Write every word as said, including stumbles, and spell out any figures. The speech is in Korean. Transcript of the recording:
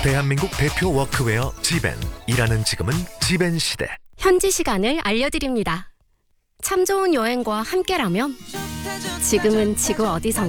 대한민국 대표 워크웨어 지벤. 일하는 지금은 지벤 시대. 현지 시간을 알려드립니다. 참 좋은 여행과 함께라면 지금은 지구 어디선가